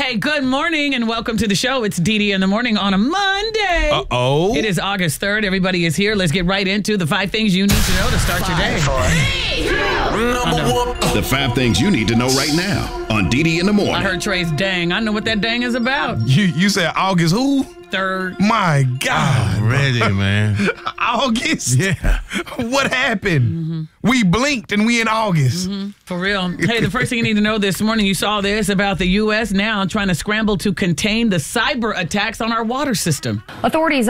Hey, good morning and welcome to the show. It's Dee in the morning on a Monday. Uh-oh. It is August 3rd. Everybody is here. Let's get right into the 5 things you need to know to start your day. The 5 things you need to know right now on Dee in the morning. I heard Trey's dang. I know what that dang is about. You said August who? 3rd. My God. Ready, man. August? Yeah. What happened? We blinked and we in August. For real. Hey, the first thing you need to know this morning, you saw this about the U.S. now trying to scramble to contain the cyber attacks on our water system. Authorities